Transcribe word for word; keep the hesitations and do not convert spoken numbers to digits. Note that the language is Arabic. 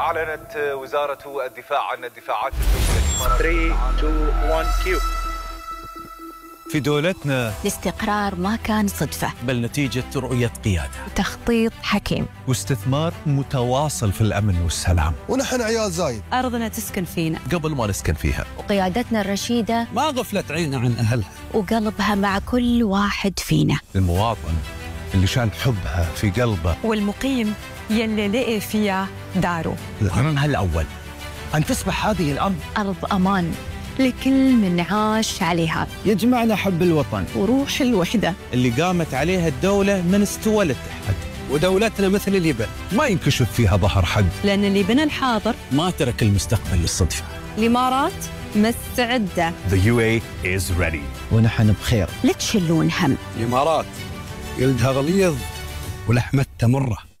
أعلنت وزارة الدفاع عن الدفاعات الدولية. ثلاثة اثنين واحد كيو. في دولتنا الاستقرار ما كان صدفة، بل نتيجة رؤية قيادة وتخطيط حكيم واستثمار متواصل في الأمن والسلام. ونحن عيال زايد، أرضنا تسكن فينا قبل ما نسكن فيها، وقيادتنا الرشيدة ما غفلت عيننا عن أهلها، وقلبها مع كل واحد فينا. المواطن اللي شان حبها في قلبه، والمقيم يلي لقي فيها داره. الهم الأول أن تصبح هذه الأرض أرض أمان لكل من عاش عليها، يجمعنا حب الوطن وروح الوحدة اللي قامت عليها الدولة من استوى الاتحاد. ودولتنا مثل اليبن ما ينكشف فيها ظهر حق، لأن اللي بنى الحاضر ما ترك المستقبل للصدفة. الإمارات مستعدة. The يو إيه is ready. ونحن بخير. لا تشلون هم. الإمارات جلدها غليظ ولحمتها مرة.